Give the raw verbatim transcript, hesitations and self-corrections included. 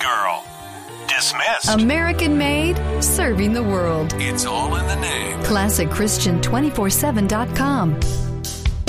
girl. Dismissed. American made, serving the world. It's all in the name. classic christian two forty-seven dot com.